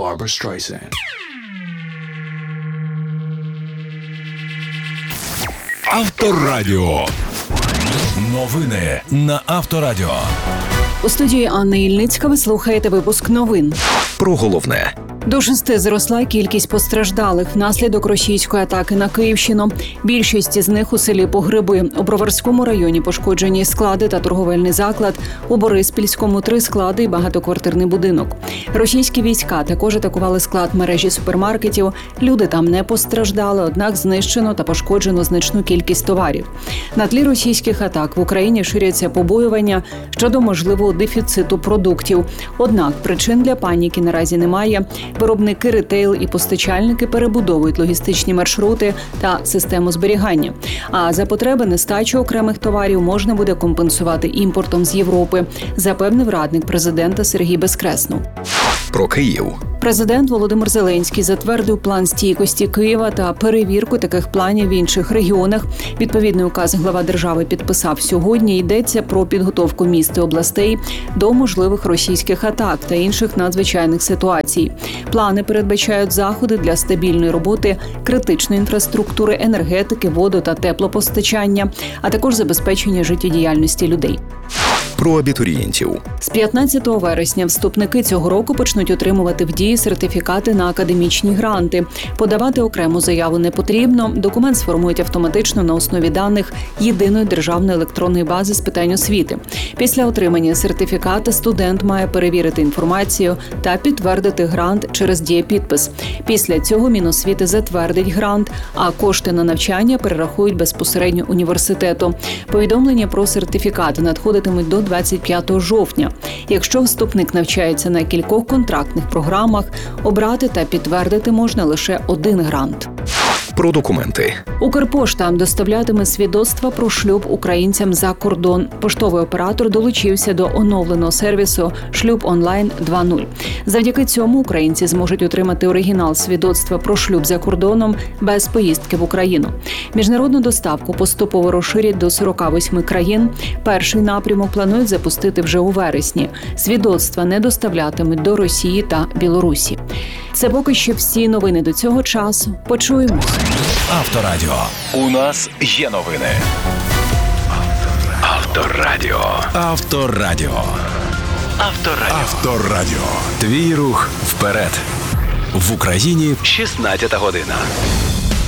Barbra Streisand. Авторадіо. Новини на Авторадіо. У студії Анна Ільницька ви слухаєте випуск новин. Про головне. До 6 зросла кількість постраждалих внаслідок російської атаки на Київщину. Більшість з них у селі Погреби. У Броварському районі пошкоджені склади та торговельний заклад. У Бориспільському 3 склади і багатоквартирний будинок. Російські війська також атакували склад мережі супермаркетів. Люди там не постраждали, однак знищено та пошкоджено значну кількість товарів. На тлі російських атак в Україні ширяться побоювання щодо можливого дефіциту продуктів. Однак причин для паніки наразі немає. Виробники, ретейл і постачальники перебудовують логістичні маршрути та систему зберігання. А за потреби нестачу окремих товарів можна буде компенсувати імпортом з Європи, запевнив радник президента Сергій Безкреснов. Про Київ. Президент Володимир Зеленський затвердив план стійкості Києва та перевірку таких планів в інших регіонах. Відповідний указ глава держави підписав сьогодні. Йдеться про підготовку міст і областей до можливих російських атак та інших надзвичайних ситуацій. Плани передбачають заходи для стабільної роботи критичної інфраструктури, енергетики, водо- та теплопостачання, а також забезпечення життєдіяльності людей. Про абітурієнтів. З 15 вересня вступники цього року почнуть отримувати в дії сертифікати на академічні гранти. Подавати окрему заяву не потрібно. Документ сформують автоматично на основі даних єдиної державної електронної бази з питань освіти. Після отримання сертифіката студент має перевірити інформацію та підтвердити грант через дієпідпис. Після цього Міносвіти затвердить грант, а кошти на навчання перерахують безпосередньо університету. Повідомлення про сертифікати надходитимуть до 25 жовтня. Якщо вступник навчається на кількох контрактних програмах, обрати та підтвердити можна лише один грант. Про документи. Укрпошта доставлятиме свідоцтва про шлюб українцям за кордон. Поштовий оператор долучився до оновленого сервісу «Шлюб онлайн 2.0». Завдяки цьому українці зможуть отримати оригінал свідоцтва про шлюб за кордоном без поїздки в Україну. Міжнародну доставку поступово розширять до 48 країн. Перший напрямок планують запустити вже у вересні. Свідоцтва не доставлятимуть до Росії та Білорусі. Це поки що всі новини до цього часу. Почуємось. Авторадіо. У нас є новини. Авторадіо. Авторадіо. Авторадіо. Авторадіо. Твій рух вперед. В Україні 16 година.